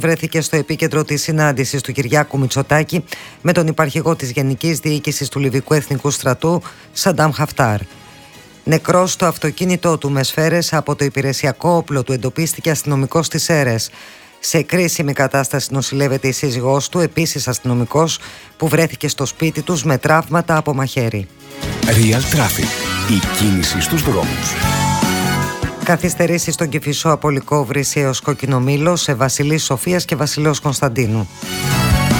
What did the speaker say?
βρέθηκε στο επίκεντρο της συνάντησης του Κυριάκου Μητσοτάκη με τον υπαρχηγό της Γενικής Διοίκησης του Λιβικού Εθνικού Στρατού, Σαντάμ Χαφτάρ. Νεκρός στο αυτοκίνητό του με σφαίρες από το υπηρεσιακό όπλο του εντοπίστηκε αστυνομικός στις Σέρρες. Σε κρίσιμη κατάσταση νοσηλεύεται η σύζυγός του, επίσης αστυνομικός, που βρέθηκε στο σπίτι τους με τραύματα από μαχαίρι. Real Traffic. Η κίνηση στους δρόμους. Καθυστερήσεις στον Κηφισό από Λυκόβρηση έως Κόκκινο Μήλο, σε Βασιλής Σοφίας και Βασιλέως Κωνσταντίνου.